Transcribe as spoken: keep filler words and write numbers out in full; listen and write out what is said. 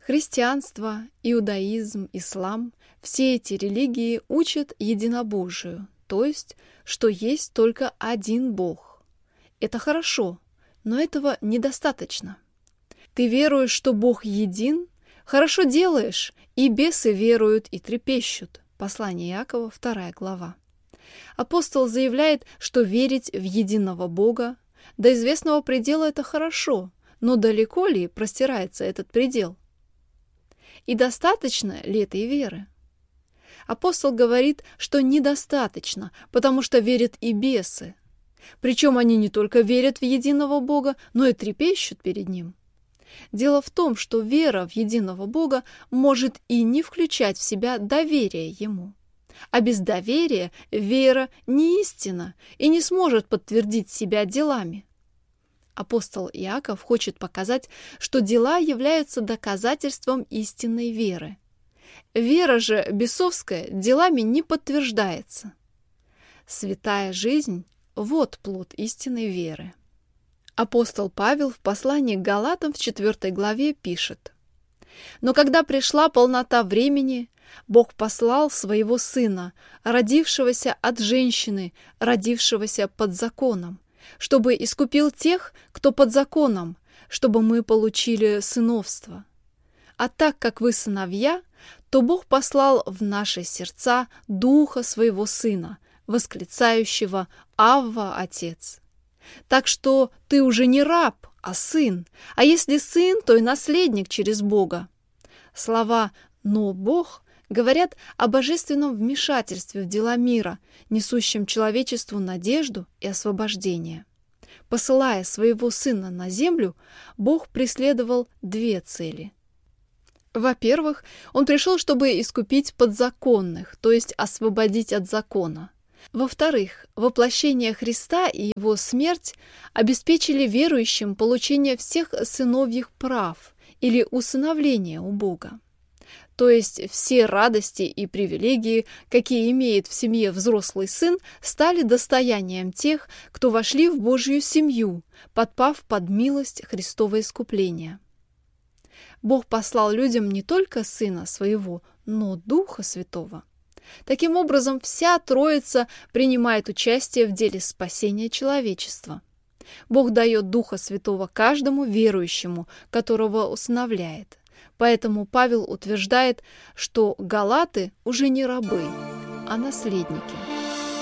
Христианство, иудаизм, ислам – все эти религии учат единобожию, то есть, что есть только один Бог. Это хорошо, но этого недостаточно. Ты веруешь, что Бог един? Хорошо делаешь, и бесы веруют и трепещут. Послание Иакова, вторая глава. Апостол заявляет, что верить в единого Бога до известного предела – это хорошо, но далеко ли простирается этот предел? И достаточно ли этой веры? Апостол говорит, что недостаточно, потому что верят и бесы. Причем они не только верят в единого Бога, но и трепещут перед Ним. Дело в том, что вера в единого Бога может и не включать в себя доверие Ему. А без доверия вера не истина и не сможет подтвердить себя делами. Апостол Иаков хочет показать, что дела являются доказательством истинной веры. Вера же бесовская делами не подтверждается. Святая жизнь – вот плод истинной веры. Апостол Павел в послании к Галатам в четвёртой главе пишет: «Но когда пришла полнота времени, Бог послал Своего Сына, родившегося от женщины, родившегося под законом, чтобы искупил тех, кто под законом, чтобы мы получили сыновство. А так как вы сыновья, то Бог послал в наши сердца Духа Своего Сына, восклицающего «Авва, Отец». Так что ты уже не раб, а сын, а если сын, то и наследник через Бога». Слова «но Бог» говорят о божественном вмешательстве в дела мира, несущем человечеству надежду и освобождение. Посылая своего Сына на землю, Бог преследовал две цели. Во-первых, Он пришел, чтобы искупить подзаконных, то есть освободить от закона. Во-вторых, воплощение Христа и Его смерть обеспечили верующим получение всех сыновьих прав или усыновление у Бога. То есть все радости и привилегии, какие имеет в семье взрослый сын, стали достоянием тех, кто вошли в Божью семью, подпав под милость Христова искупления. Бог послал людям не только Сына Своего, но Духа Святого. Таким образом, вся Троица принимает участие в деле спасения человечества. Бог дает Духа Святого каждому верующему, которого усыновляет. Поэтому Павел утверждает, что галаты уже не рабы, а наследники.